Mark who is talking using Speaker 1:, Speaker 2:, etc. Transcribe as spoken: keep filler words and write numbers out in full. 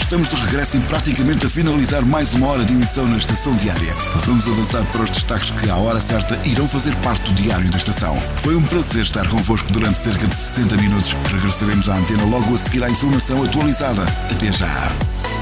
Speaker 1: Estamos de regresso e praticamente a finalizar mais uma hora de emissão na Estação Diária. Vamos avançar para os destaques que, à hora certa, irão fazer parte do Diário da Estação. Foi um prazer estar convosco durante cerca de sessenta minutos. Regressaremos à antena logo a seguir à informação atualizada. Até já!